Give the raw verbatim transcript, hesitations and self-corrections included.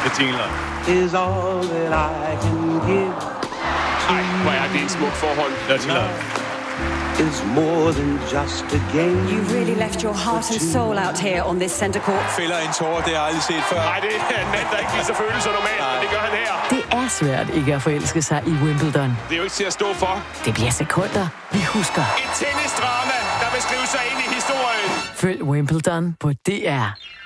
The jingler. Is all that I can give. Ej, hvor er det et smukt forhold. Dirty Love. Is more than just a game. You really left your heart and soul out here on this center court. Fælder en tårer, det har jeg aldrig set før. Nej, det er en mand, der ikke viser følelser normalt, men det gør han her. Det er svært ikke at forelske sig i Wimbledon. Det er jo ikke til at stå for. Det bliver sekunder, vi husker. Et tennisdrama, der vil skrive sig ind i historien. Følg Wimbledon på D R.